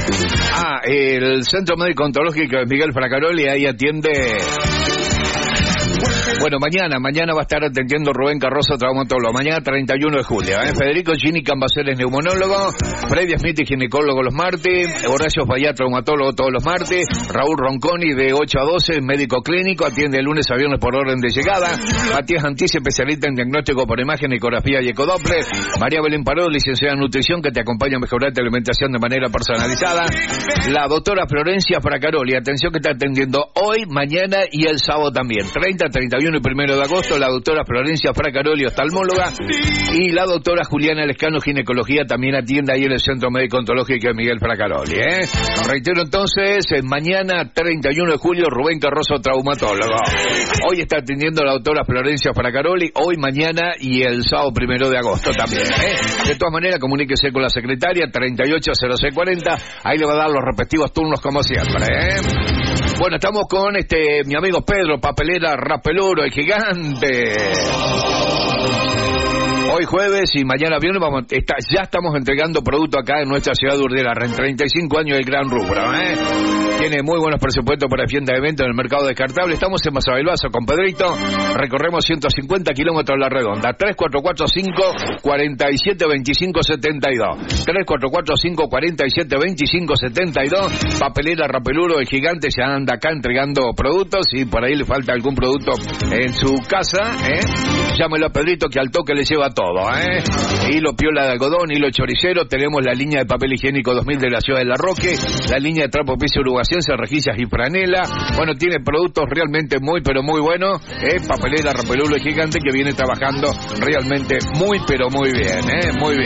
El Centro Médico Ontológico de Miguel Fracaroli, ahí atiende... Bueno, mañana va a estar atendiendo Rubén Carroza, traumatólogo. Mañana 31 de julio. Federico Gini Cambaceres, neumólogo. Freddy Smith, ginecólogo los martes. Horacio Fayá, traumatólogo todos los martes. Raúl Ronconi, de 8 a 12, médico clínico. Atiende de lunes a viernes por orden de llegada. Matías Antís, especialista en diagnóstico por imagen, ecografía y ecodoppler. María Belén Paró, licenciada en nutrición, que te acompaña a mejorar tu alimentación de manera personalizada. La doctora Florencia Fracaroli, atención, que está atendiendo hoy, mañana y el sábado también. 30, 31 y 1 de agosto, la doctora Florencia Fracaroli, oftalmóloga, y la doctora Juliana Lescano, ginecología, también atiende ahí en el Centro Médico Ontológico de Miguel Fracaroli. Reitero entonces, mañana 31 de julio, Rubén Carroza, traumatólogo. Hoy está atendiendo la doctora Florencia Fracaroli, hoy, mañana y el sábado 1 de agosto también. De todas maneras, comuníquese con la secretaria, 380640, ahí le va a dar los respectivos turnos como siempre. Bueno, estamos con mi amigo Pedro, papelera Rapeluro, el gigante. Hoy jueves y mañana viernes ya estamos entregando producto acá en nuestra ciudad de Urdialarra, en 35 años del gran rubro. Tiene muy buenos presupuestos para fiesta de eventos en el mercado descartable. Estamos en Masabilbaso con Pedrito. Recorremos 150 kilómetros a la redonda. 3445-472572. 3445-472572. Papelera Rapeluro, el gigante, ya anda acá entregando productos. Y por ahí le falta algún producto en su casa, llámelo a Pedrito, que al toque le lleva todo. Hilo piola de algodón, hilo choricero. Tenemos la línea de papel higiénico 2000 de la ciudad de La Roque. La línea de trapo piso uruguayense, rejillas y franela. Bueno, tiene productos realmente muy, pero muy buenos. Papelera Rapeluro, el gigante, que viene trabajando realmente muy, pero muy bien. Muy bien.